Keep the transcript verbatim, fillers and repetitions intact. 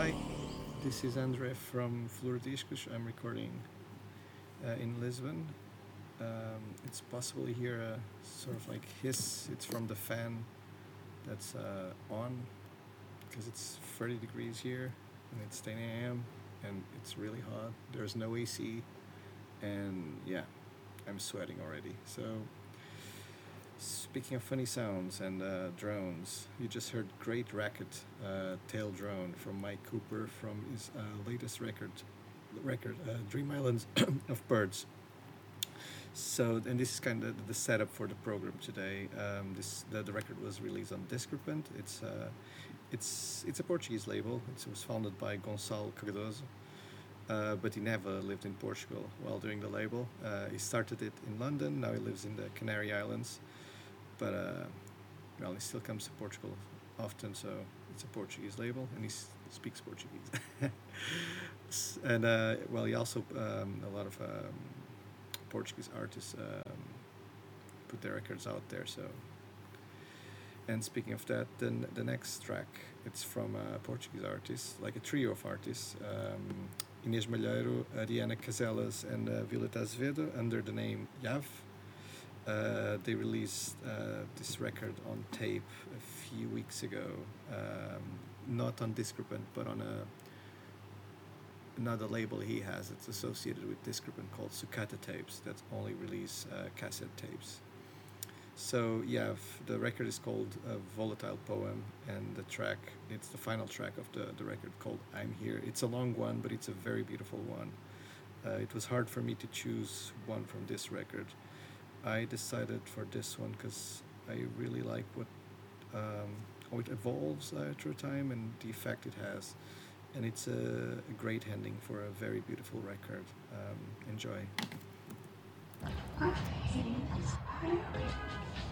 Hi, this is Andre from Flordiscos. I'm recording uh, in Lisbon. Um, it's possible you hear a sort of like hiss. It's from the fan that's uh, on because it's thirty degrees here and it's ten a m and it's really hot. There's no A C and yeah, I'm sweating already. So, speaking of funny sounds and uh, drones, you just heard Great Racket uh, Tail Drone from Mike Cooper from his uh, latest record, record uh, Dream Islands of Birds. So, and this is kind of the setup for the program today. Um, this the, the record was released on Discrepant. It's uh, it's it's a Portuguese label. It was founded by Gonçalo Cardoso, uh, but he never lived in Portugal while doing the label. Uh, he started it in London. Now he lives in the Canary Islands, but uh, well, he still comes to Portugal often. So it's a Portuguese label, and he s- speaks Portuguese. and uh, well, he also um, a lot of um, Portuguese artists um, put their records out there. So, and speaking of that, then the next track it's from a Portuguese artist, like a trio of artists, um, Inês Malheiro, Ariana Casellas, and uh, Violeta Azevedo, under the name Yav. Uh, they released uh, this record on tape a few weeks ago, um, not on Discrepant, but on a another label he has that's associated with Discrepant called Sucata Tapes that only release uh, cassette tapes. So yeah, f- the record is called uh, Volatile Poem, and the track, it's the final track of the, the record called I'm Here. It's a long one, but it's a very beautiful one. Uh, it was hard for me to choose one from this record. I decided for this one because I really like what um, how it evolves uh, through time and the effect it has, and it's a, a great ending for a very beautiful record. Um, enjoy.